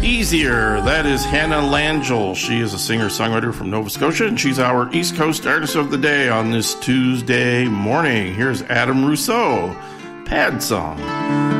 Easier. That is Hannah Langell. She is a singer-songwriter from Nova Scotia, and she's our East Coast Artist of the Day on this Tuesday morning. Here's Adam Rousseau, Pad Song.